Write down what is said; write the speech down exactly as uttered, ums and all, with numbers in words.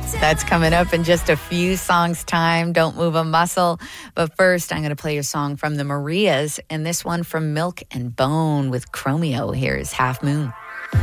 That's coming up in just a few songs' time. Don't move a muscle. But first, I'm going to play a song from the Marias, and this one from Milk and Bone with Chromeo. Here's Half Moon.